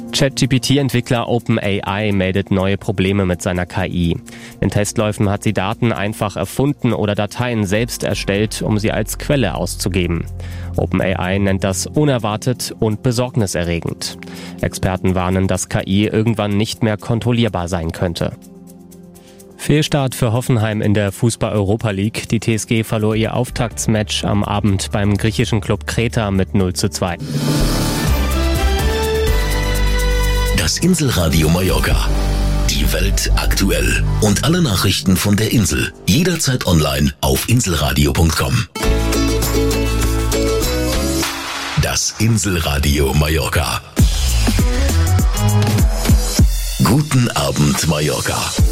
ChatGPT-Entwickler OpenAI meldet neue Probleme mit seiner KI. In Testläufen hat sie Daten einfach erfunden oder Dateien selbst erstellt, um sie als Quelle auszugeben. OpenAI nennt das unerwartet und besorgniserregend. Experten warnen, dass KI irgendwann nicht mehr kontrollierbar sein könnte. Fehlstart für Hoffenheim in der Fußball-Europa League. Die TSG verlor ihr Auftaktsmatch am Abend beim griechischen Club Kreta mit 0:2. Das Inselradio Mallorca. Die Welt aktuell. Und alle Nachrichten von der Insel. Jederzeit online auf inselradio.com. Das Inselradio Mallorca. Guten Abend, Mallorca.